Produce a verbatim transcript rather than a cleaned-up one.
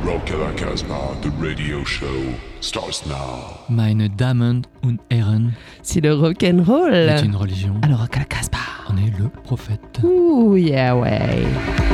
Rock à la Casbah, the radio show starts now. Meine Damen und Herren, si le rock'n'roll est une religion, alors Rock à la Casbah, on est le prophète. ouh yeah ouais.